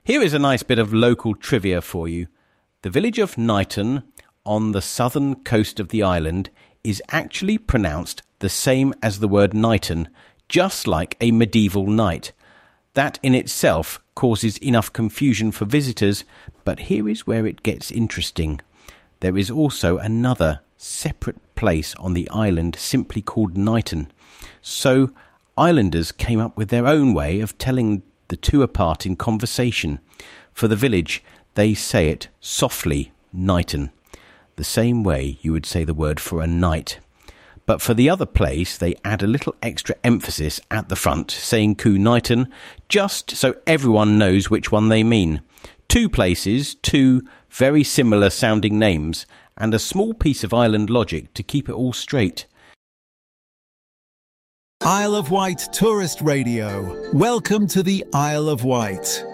Here is a nice bit of local trivia for you. The village of Knighton on the southern coast of the island is actually pronounced the same as the word Knighton, just like a medieval knight. That in itself causes enough confusion for visitors, but here is where it gets interesting. There is also another separate place on the island simply called Knighton. So islanders came up with their own way of telling the two apart in conversation. For the village, they say it softly, Knighton, the same way you would say the word for a knight. But for the other place, they add a little extra emphasis at the front, saying Coo Knighton, just so everyone knows which one they mean. Two places, two very similar sounding names, and a small piece of island logic to keep it all straight. Isle of Wight Tourist Radio. Welcome to the Isle of Wight.